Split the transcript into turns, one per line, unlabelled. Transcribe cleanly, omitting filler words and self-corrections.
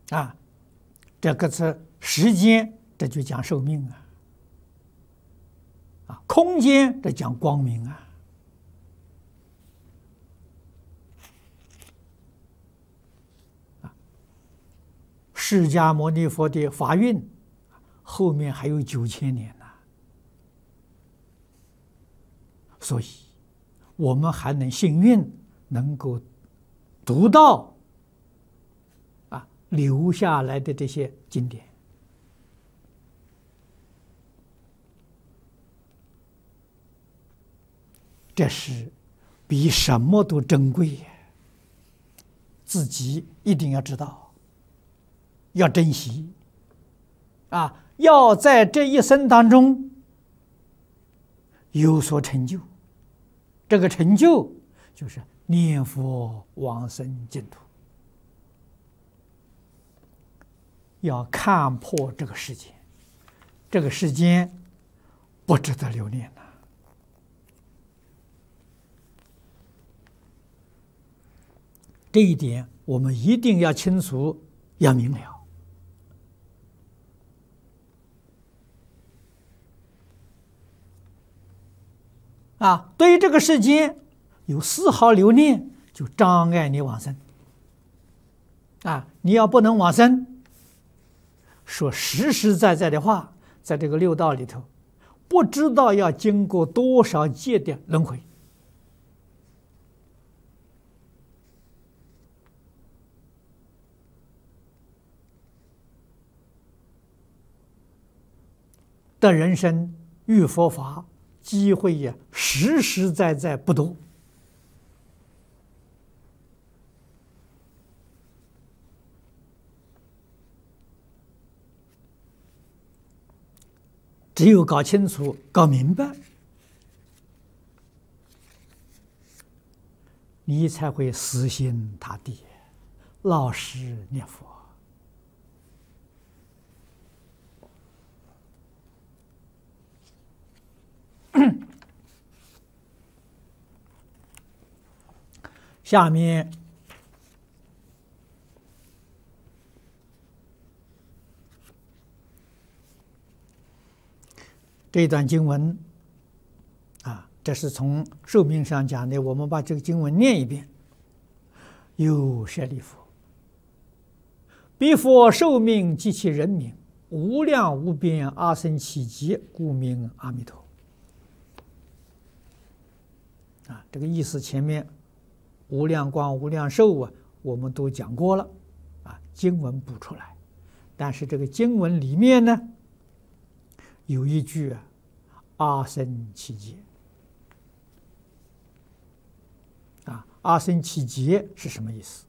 啊，这个是时间，这就讲寿命啊，空间这讲光明啊。释迦牟尼佛的法运后面还有9000年呢，所以我们还能幸运能够读到留下来的这些经典。这是比什么都珍贵呀！自己一定要知道。要珍惜要在这一生当中有所成就，这个成就就是念佛往生净土。要看破这个世间，这个世间不值得留恋呐。这一点我们一定要清楚，要明了。对于这个世间有丝毫留恋，就障碍你往生。你要不能往生，说实实在在的话，在这个六道里头，不知道要经过多少劫的轮回。的人生遇佛法机会也实实在在不多。只有搞清楚、搞明白，你才会死心塌地，老实念佛。下面这段经文这是从寿命上讲的，我们把这个经文念一遍。有舍利弗，彼佛寿命及其人名，无量无边阿僧祇劫，故名阿弥陀。这个意思前面无量光、无量寿我们都讲过了，经文补出来。但是这个经文里面呢，有一句阿僧祇劫。阿僧祇劫是什么意思？